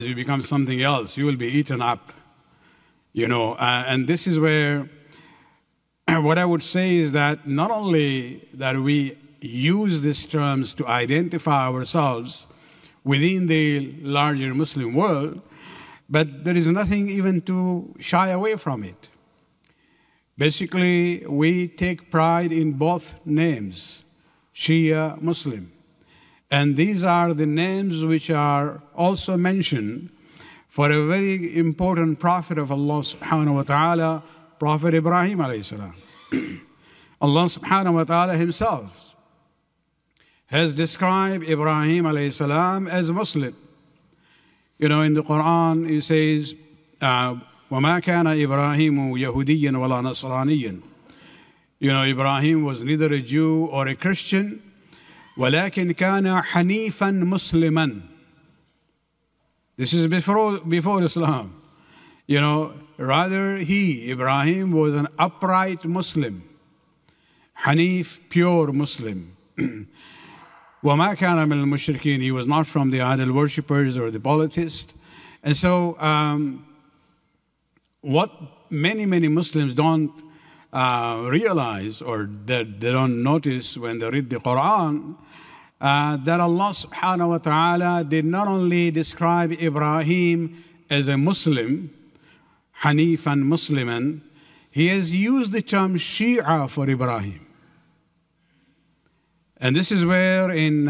you become something else, you will be eaten up, and this is where what I would say is that not only that we use these terms to identify ourselves within the larger Muslim world, but there is nothing even to shy away from it. Basically, we take pride in both names, Shia, Muslim. And these are the names which are also mentioned for a very important prophet of Allah subhanahu wa ta'ala, Prophet Ibrahim alayhi salam. Allah subhanahu wa ta'ala himself has described Ibrahim alayhi salam as Muslim. In the Quran, he says, وَمَا كَانَ إِبْرَاهِيمُ يَهُدِيًّا وَلَا نَصْرَانِيًّا. Ibrahim was neither a Jew or a Christian, وَلَكِنْ كَانَ حَنِيفًا مُسْلِمًا. This is before Islam. Rather Ibrahim was an upright Muslim, Hanif, pure Muslim. وَمَا كَانَ مِنَ الْمُشْرِكِينَ. He was not from the idol worshippers or the polytheists. And so what many Muslims don't realize, or that they don't notice when they read the Quran, that Allah subhanahu wa ta'ala did not only describe Ibrahim as a Muslim, Hanifan Musliman, he has used the term Shia for Ibrahim. And this is where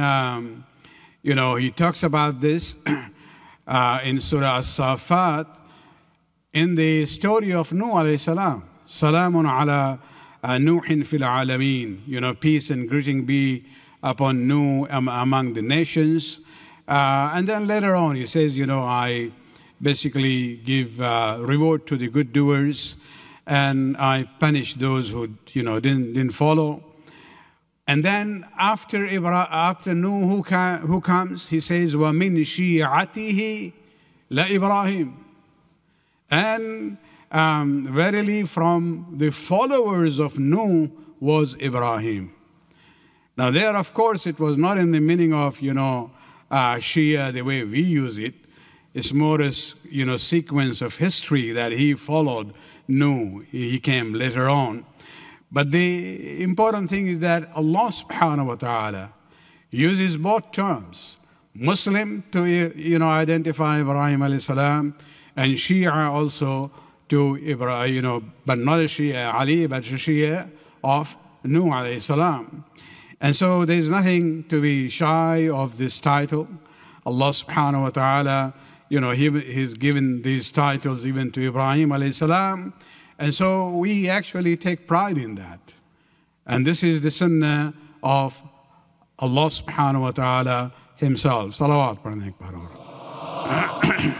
he talks about this in Surah As-Safat, in the story of Nuh alayhi salam. Salamun ala Nuhin fil alameen. Peace and greeting be upon Nuh among the nations. And then later on he says, I basically give reward to the good doers, and I punish those who didn't follow. And then after Nuh, who comes? He says, وَمِن شِيعَتِهِ لَإِبْرَاهِيمَ. And verily from the followers of Nuh was Ibrahim. Now there, of course, it was not in the meaning of, Shia the way we use it. It's more a, sequence of history that he followed Nuh. He came later on. But the important thing is that Allah subhanahu wa ta'ala uses both terms. Muslim to, identify Ibrahim alayhi salam, and Shia also to Ibrahim, but not a Shia Ali, but a Shia of Nuh alayhi salam. And so there's nothing to be shy of this title. Allah subhanahu wa ta'ala, He's given these titles even to Ibrahim alayhi salam. And so we actually take pride in that. And this is the sunnah of Allah subhanahu wa ta'ala himself. Salawat parne par.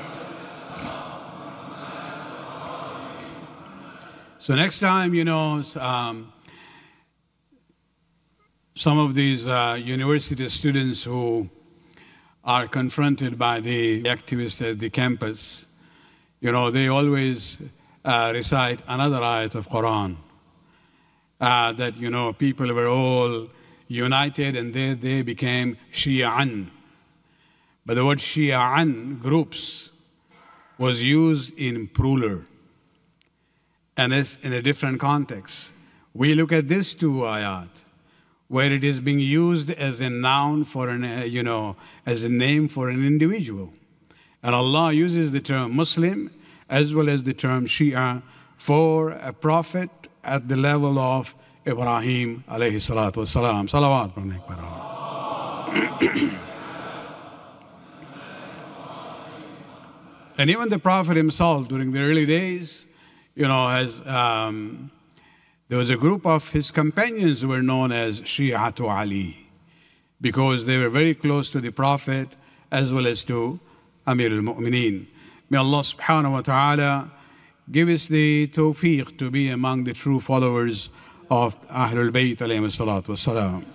So next time, some of these university students who are confronted by the activists at the campus, they always recite another ayat of Quran, that, people were all united and they became Shi'an. But the word Shi'an, groups, was used in plural, and it's in a different context. We look at these two ayat, where it is being used as a noun for as a name for an individual. And Allah uses the term Muslim as well as the term Shia for a prophet at the level of Ibrahim alayhi salatu wasalam. Salawat. And even the prophet himself during the early days, there was a group of his companions who were known as Shi'atu Ali, because they were very close to the Prophet as well as to Amir al-Mu'mineen. May Allah subhanahu wa ta'ala give us the tawfiq to be among the true followers of Ahlul Bayt alayhi salatu wassalam.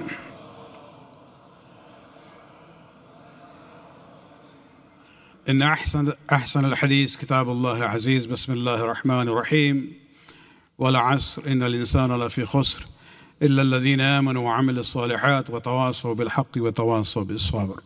إن أحسن الحديث كتاب الله العزيز بسم الله الرحمن الرحيم والعصر إن الإنسان لفي خسر إلا الذين آمنوا وعملوا الصالحات وتواصوا بالحق وتواصوا بالصبر.